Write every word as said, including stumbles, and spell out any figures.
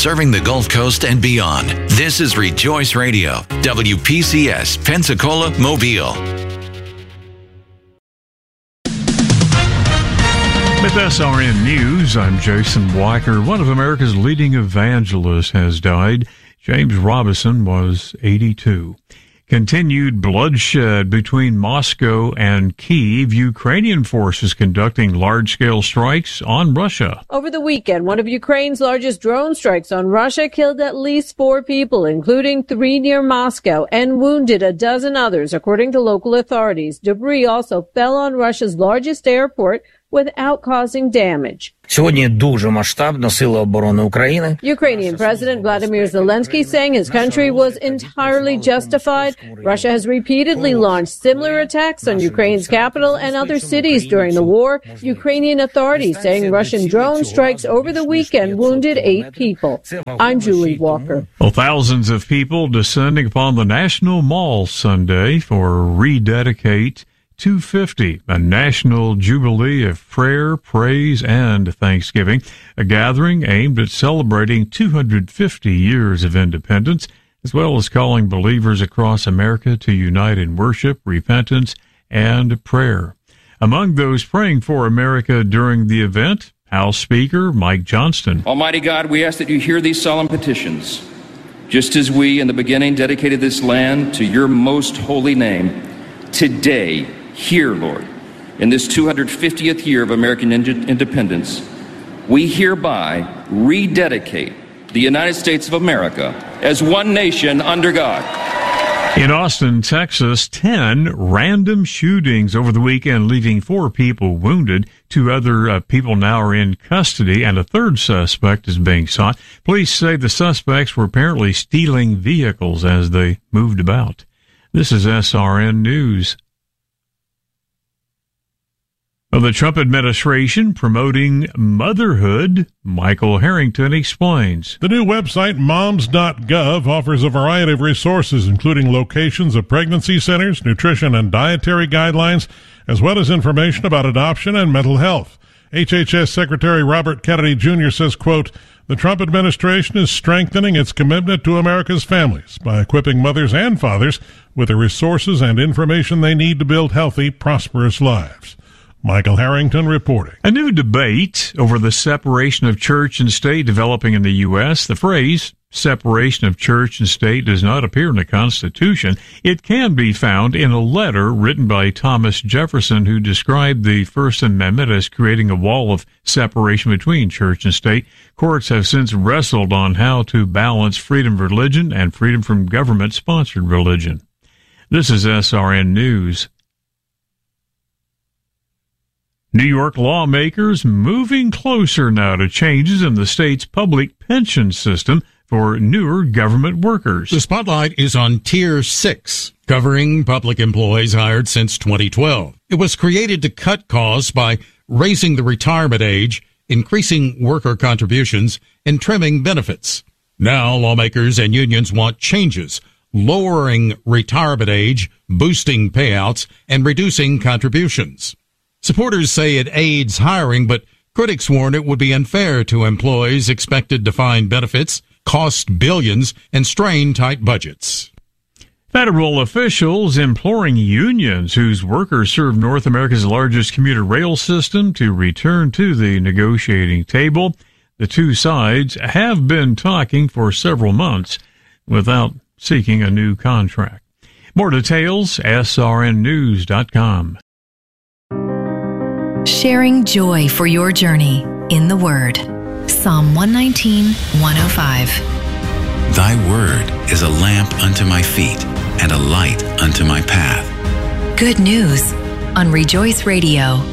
serving the Gulf Coast and beyond. This is Rejoice Radio, W P C S, Pensacola, Mobile. With S R N News, I'm Jason Weicker. One of America's leading evangelists has died. James Robison was eighty-two. Continued bloodshed between Moscow and Kyiv. Ukrainian forces conducting large-scale strikes on Russia. Over the weekend, one of Ukraine's largest drone strikes on Russia killed at least four people, including three near Moscow, and wounded a dozen others, according to local authorities. Debris also fell on Russia's largest airport without causing damage. Ukrainian President Vladimir Zelensky saying his country was entirely justified. Russia has repeatedly launched similar attacks on Ukraine's capital and other cities during the war. Ukrainian authorities saying Russian drone strikes over the weekend wounded eight people. I'm Julie Walker. Well, thousands of people descending upon the National Mall Sunday for Rededicate two fifty, a national jubilee of prayer, praise, and thanksgiving, a gathering aimed at celebrating two hundred fifty years of independence, as well as calling believers across America to unite in worship, repentance, and prayer. Among those praying for America during the event, House Speaker Mike Johnston. Almighty God, we ask that you hear these solemn petitions, just as we in the beginning dedicated this land to your most holy name. Today, here, Lord, in this two hundred fiftieth year of American ind- independence, we hereby rededicate the United States of America as one nation under God. In Austin, Texas, ten random shootings over the weekend, leaving four people wounded. Two other uh, people now are in custody, and a third suspect is being sought. Police say the suspects were apparently stealing vehicles as they moved about. This is S R N News. Of the Trump administration promoting motherhood, Michael Harrington explains. The new website, moms dot gov, offers a variety of resources, including locations of pregnancy centers, nutrition and dietary guidelines, as well as information about adoption and mental health. H H S Secretary Robert Kennedy Junior says, quote, the Trump administration is strengthening its commitment to America's families by equipping mothers and fathers with the resources and information they need to build healthy, prosperous lives. Michael Harrington reporting. A new debate over the separation of church and state developing in the U S. The phrase separation of church and state does not appear in the Constitution. It can be found in a letter written by Thomas Jefferson, who described the First Amendment as creating a wall of separation between church and state. Courts have since wrestled on how to balance freedom of religion and freedom from government-sponsored religion. This is S R N News. New York lawmakers moving closer now to changes in the state's public pension system for newer government workers. The spotlight is on Tier six, covering public employees hired since twenty twelve. It was created to cut costs by raising the retirement age, increasing worker contributions, and trimming benefits. Now lawmakers and unions want changes, lowering retirement age, boosting payouts, and reducing contributions. Supporters say it aids hiring, but critics warn it would be unfair to employees expected to find benefits, cost billions, and strain tight budgets. Federal officials imploring unions whose workers serve North America's largest commuter rail system to return to the negotiating table. The two sides have been talking for several months without seeking a new contract. More details, S R N news dot com. Sharing joy for your journey in the Word. Psalm one nineteen, one oh five. Thy word is a lamp unto my feet and a light unto my path. Good news on Rejoice Radio.